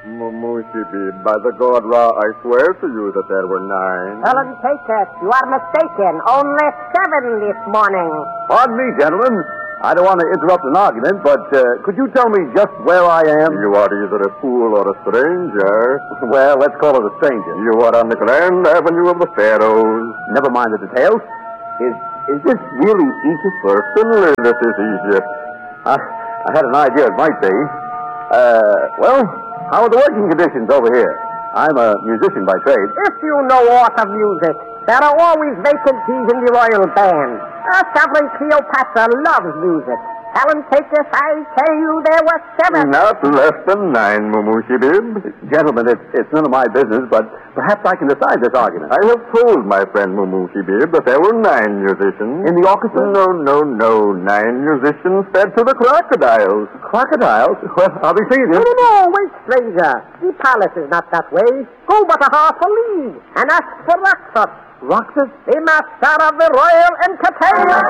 Mumushibib, by the god Ra, I swear to you that there were 9. Helen Takers, you are mistaken. Only 7 this morning. Pardon me, gentlemen. I don't want to interrupt an argument, but could you tell me just where I am? You are either a fool or a stranger. Well, let's call it a stranger. You are on the Grand Avenue of the Pharaohs. Never mind the details. Is this really Egypt? Certainly this is Egypt. I had an idea it might be. Well, how are the working conditions over here? I'm a musician by trade. If you know aught of music, there are always vacancies in the royal band. Sovereign Cleopatra loves music. Helen Takers, I tell you there were 7. Not less than 9, Mumushibib. Gentlemen, it's none of my business, but perhaps I can decide this argument. I have told my friend Mumushibib that there were 9 musicians. In the orchestra? No. 9 musicians fed to the crocodiles. Crocodiles? Well, I'll be seeing you. No, wait, stranger. The palace is not that way. Go but a half a league and ask for Roxas. Roxas? The master of the royal entertainment.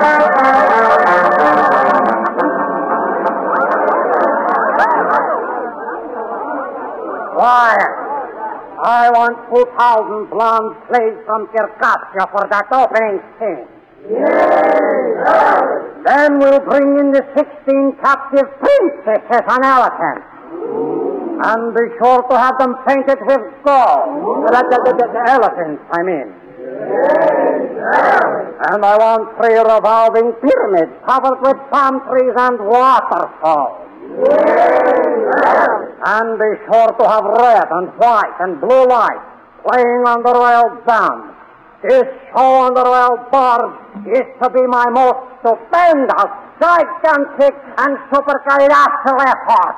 Quiet. I want 2,000 blonde slaves from Circassia for that opening scene. Then we'll bring in the 16 captive princesses on elephants. And be sure to have them painted with gold. The elephants, I mean. And I want 3 revolving pyramids covered with palm trees and waterfalls. And be sure to have red and white and blue lights playing on the royal band. This show on the royal board is to be my most stupendous, gigantic, and supercalifragilistic effort.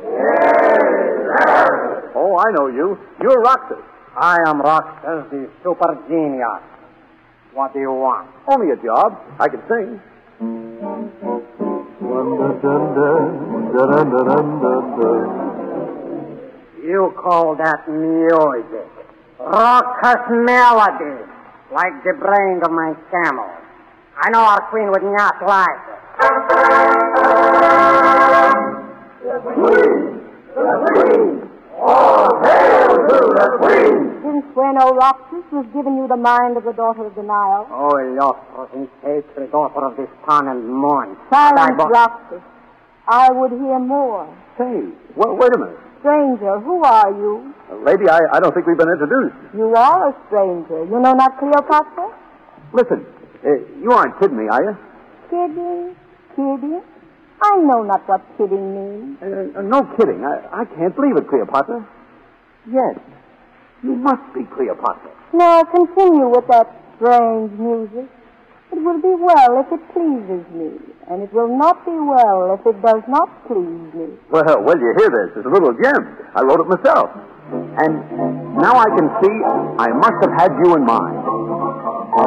Oh, I know you. You're Roxas. I am Roxas, the super genius. What do you want? Only a job. I can sing. You call that music? Raucous melody, like the brain of my camel. I know our queen would not like it. The queen! All hail to the queen! Since when, O Roxas, was given you the mind of the daughter of the Nile? Oh, illustrious and sacred daughter of this sun and moon. Silence, Roxas. I would hear more. Say, wait a minute. Stranger, who are you? Lady, I don't think we've been introduced. You are a stranger. You know not Cleopatra? Listen, you aren't kidding me, are you? Kidding? Kidding? I know not what kidding means. No kidding. I can't believe it, Cleopatra. Yes, you must be Cleopatra. Now continue with that strange music. It will be well if it pleases me, and it will not be well if it does not please me. Well, you hear this. It's a little gem. I wrote it myself. And now I can see I must have had you in mind.